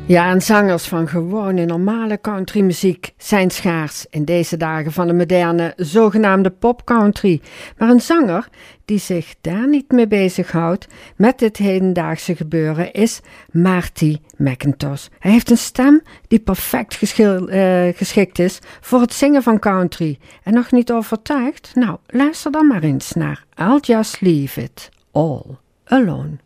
Ja, en zangers van gewone normale countrymuziek zijn schaars in deze dagen van de moderne zogenaamde popcountry. Maar een zanger die zich daar niet mee bezighoudt met dit hedendaagse gebeuren is Marty McIntosh. Hij heeft een stem die perfect geschikt is voor het zingen van country. En nog niet overtuigd? Nou, luister dan maar eens naar I'll Just Leave It All Alone.